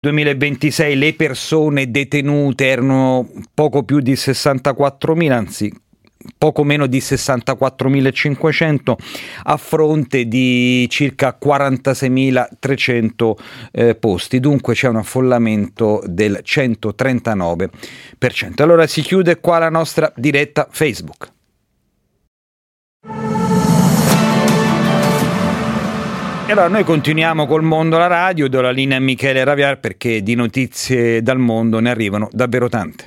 2026 le persone detenute erano poco più di 64.000, anzi poco meno di 64.500 a fronte di circa 46.300 posti, dunque c'è un affollamento del 139%. Allora si chiude qua la nostra diretta Facebook. E allora noi continuiamo col mondo alla radio, do la linea a Michele Raviar perché di notizie dal mondo ne arrivano davvero tante.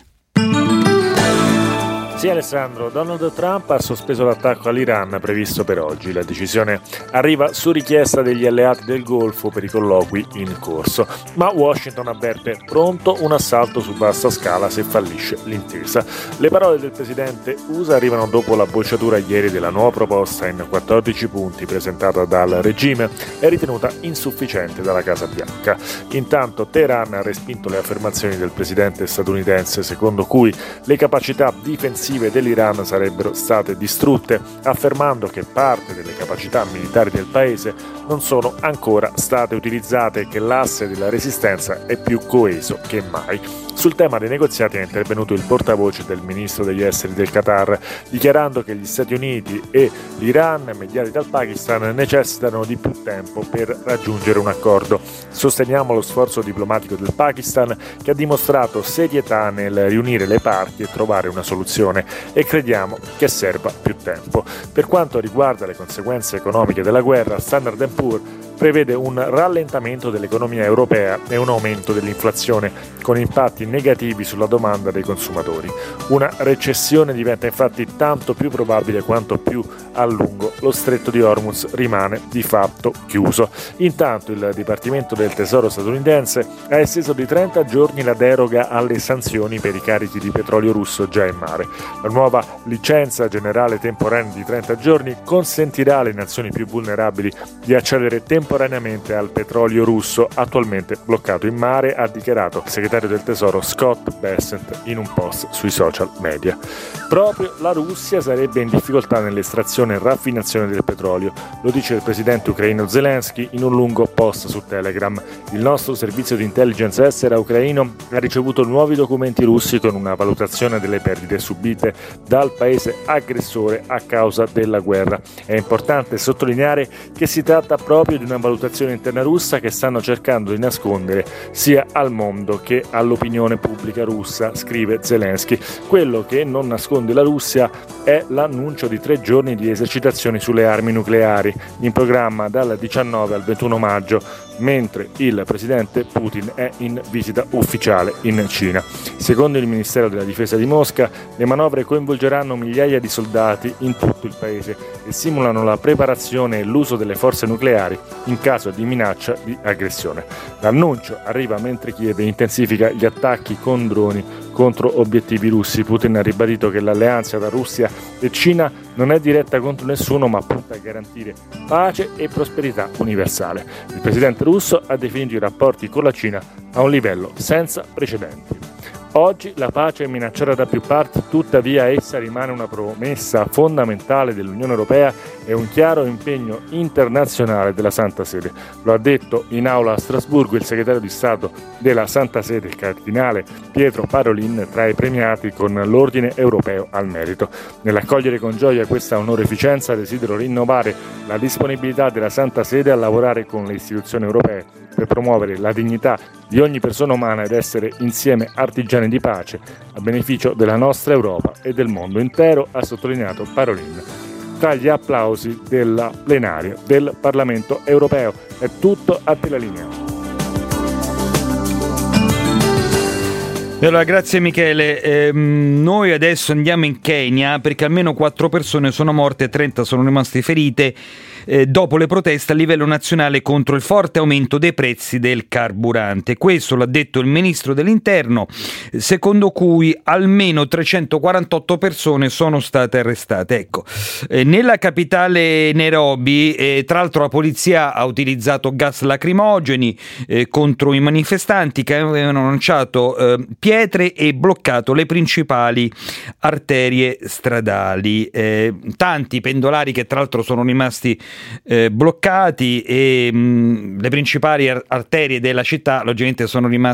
Sì, Alessandro, Donald Trump ha sospeso l'attacco all'Iran previsto per oggi. La decisione arriva su richiesta degli alleati del Golfo per i colloqui in corso, ma Washington avverte pronto un assalto su vasta scala se fallisce l'intesa. Le parole del presidente USA arrivano dopo la bocciatura ieri della nuova proposta in 14 punti presentata dal regime e ritenuta insufficiente dalla Casa Bianca. Intanto Teheran ha respinto le affermazioni del presidente statunitense secondo cui le capacità difensive dell'Iran sarebbero state distrutte, affermando che parte delle capacità militari del paese non sono ancora state utilizzate e che l'asse della resistenza è più coeso che mai. Sul tema dei negoziati è intervenuto il portavoce del ministro degli esteri del Qatar, dichiarando che gli Stati Uniti e l'Iran, mediati dal Pakistan, necessitano di più tempo per raggiungere un accordo. Sosteniamo lo sforzo diplomatico del Pakistan, che ha dimostrato serietà nel riunire le parti e trovare una soluzione, e crediamo che serva più tempo. Per quanto riguarda le conseguenze economiche della guerra, Standard & Poor's prevede un rallentamento dell'economia europea e un aumento dell'inflazione, con impatti negativi sulla domanda dei consumatori. Una recessione diventa infatti tanto più probabile quanto più a lungo lo stretto di Hormuz rimane di fatto chiuso. Intanto il Dipartimento del Tesoro statunitense ha esteso di 30 giorni la deroga alle sanzioni per i carichi di petrolio russo già in mare. La nuova licenza generale temporanea di 30 giorni consentirà alle nazioni più vulnerabili di accedere temporaneamente al petrolio russo attualmente bloccato in mare, ha dichiarato il segretario del Tesoro Scott Bessent in un post sui social media. Proprio la Russia sarebbe in difficoltà nell'estrazione e raffinazione del petrolio, lo dice il presidente ucraino Zelensky in un lungo post su Telegram. Il nostro servizio di intelligence estera ucraino ha ricevuto nuovi documenti russi con una valutazione delle perdite subite dal paese aggressore a causa della guerra. È importante sottolineare che si tratta proprio di una valutazione interna russa che stanno cercando di nascondere sia al mondo che all'opinione pubblica russa, scrive Zelensky. Quello che non nasconde la Russia è l'annuncio di 3 giorni di esercitazioni sulle armi nucleari, in programma dal 19 al 21 maggio, mentre il presidente Putin è in visita ufficiale in Cina. Secondo il Ministero della Difesa di Mosca, le manovre coinvolgeranno migliaia di soldati in tutto il paese e simulano la preparazione e l'uso delle forze nucleari in caso di minaccia di aggressione. L'annuncio arriva mentre Kiev intensifica gli attacchi con droni contro obiettivi russi. Putin ha ribadito che l'alleanza tra Russia e Cina non è diretta contro nessuno, ma punta a garantire pace e prosperità universale. Il presidente russo ha definito i rapporti con la Cina a un livello senza precedenti. Oggi la pace è minacciata da più parti, tuttavia essa rimane una promessa fondamentale dell'Unione Europea e un chiaro impegno internazionale della Santa Sede. Lo ha detto in aula a Strasburgo il segretario di Stato della Santa Sede, il cardinale Pietro Parolin, tra i premiati con l'Ordine Europeo al Merito. Nell'accogliere con gioia questa onorificenza desidero rinnovare la disponibilità della Santa Sede a lavorare con le istituzioni europee per promuovere la dignità di ogni persona umana ed essere insieme artigiani di pace a beneficio della nostra Europa e del mondo intero, ha sottolineato Parolin. Tra gli applausi della plenaria del Parlamento europeo. È tutto, a te la linea. Allora, grazie Michele. Noi adesso andiamo in Kenya perché almeno 4 persone sono morte e 30 sono rimaste ferite dopo le proteste a livello nazionale contro il forte aumento dei prezzi del carburante. Questo l'ha detto il ministro dell'Interno, secondo cui almeno 348 persone sono state arrestate. Ecco, nella capitale Nairobi, tra l'altro la polizia ha utilizzato gas lacrimogeni contro i manifestanti che avevano lanciato pietre e bloccato le principali arterie stradali. Tanti pendolari che tra l'altro sono rimasti bloccati e le principali arterie della città logicamente sono rimaste